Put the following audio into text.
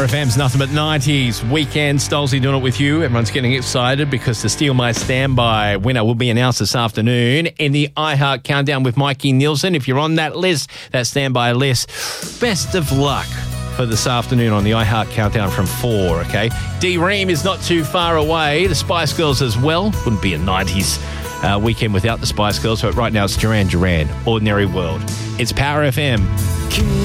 FM's Nothing But 90s weekend. Stolzy doing it with you. Everyone's getting excited because the Steal My Standby winner will be announced this afternoon in the iHeart Countdown with Mikey Nielsen. If you're on that list, that standby list, best of luck for this afternoon on the iHeart Countdown from 4, okay? D-Ream is not too far away. The Spice Girls as well. Wouldn't be a 90s weekend without the Spice Girls, but right now it's Duran Duran, Ordinary World. It's Power FM.